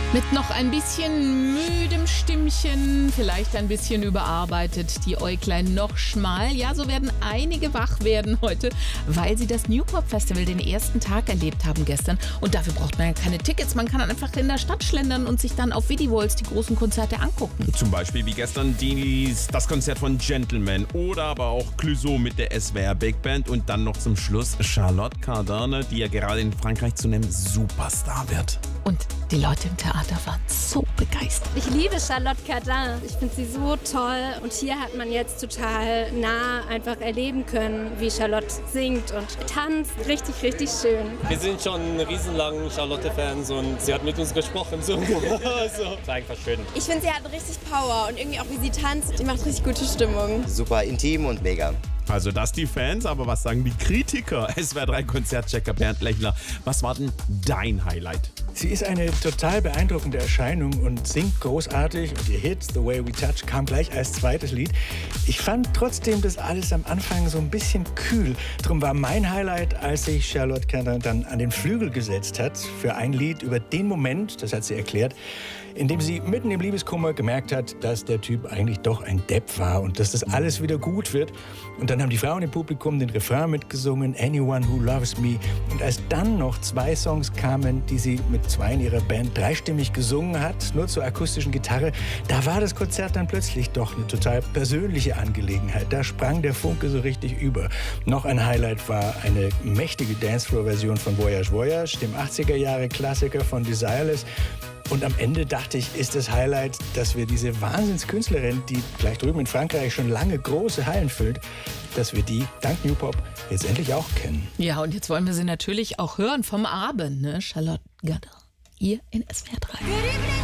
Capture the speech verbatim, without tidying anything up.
Mit noch ein bisschen müdem Stimmchen, vielleicht ein bisschen überarbeitet, die Äuglein noch schmal. Ja, so werden einige wach werden heute, weil sie das New Pop Festival den ersten Tag erlebt haben gestern. Und dafür braucht man ja keine Tickets. Man kann einfach in der Stadt schlendern und sich dann auf Videowalls die großen Konzerte angucken. Zum Beispiel wie gestern Dinis, das Konzert von Gentleman oder aber auch Clouseau mit der S W R Big Band und dann noch zum Schluss Charlotte Cardin, die ja gerade in Frankreich zu einem Superstar wird. Und die Leute im Theater waren so begeistert. Ich liebe Charlotte Cardin. Ich finde sie so toll. Und hier hat man jetzt total nah einfach erleben können, wie Charlotte singt und tanzt. Richtig, richtig schön. Wir sind schon riesenlang Charlotte-Fans und sie hat mit uns gesprochen. So. so. Das war einfach schön. Ich finde, sie hat richtig Power und irgendwie auch, wie sie tanzt, die macht richtig gute Stimmung. Super intim und mega. Also das die Fans, aber was sagen die Kritiker? S W R drei Konzertchecker Bernd Lechler. Was war denn dein Highlight? Sie ist eine total beeindruckende Erscheinung und singt großartig. Und ihr Hit The Way We Touch kam gleich als zweites Lied. Ich fand trotzdem das alles am Anfang so ein bisschen kühl. Drum war mein Highlight, als sich Charlotte Cardin dann an den Flügel gesetzt hat für ein Lied über den Moment, das hat sie erklärt, in dem sie mitten im Liebeskummer gemerkt hat, dass der Typ eigentlich doch ein Depp war und dass das alles wieder gut wird. Und dann haben die Frauen im Publikum den Refrain mitgesungen, Anyone Who Loves Me. Und als dann noch zwei Songs kamen, die sie mit zwei in ihrer Band dreistimmig gesungen hat, nur zur akustischen Gitarre, da war das Konzert dann plötzlich doch eine total persönliche Angelegenheit. Da sprang der Funke so richtig über. Noch ein Highlight war eine mächtige Dancefloor-Version von Voyage Voyage, dem achtziger-Jahre-Klassiker von Desireless. Und am Ende dachte ich, ist das Highlight, dass wir diese Wahnsinnskünstlerin, die gleich drüben in Frankreich schon lange große Hallen füllt, dass wir die dank New Pop jetzt endlich auch kennen. Ja, und jetzt wollen wir sie natürlich auch hören vom Abend, ne? Charlotte Cardin, hier in S W R drei.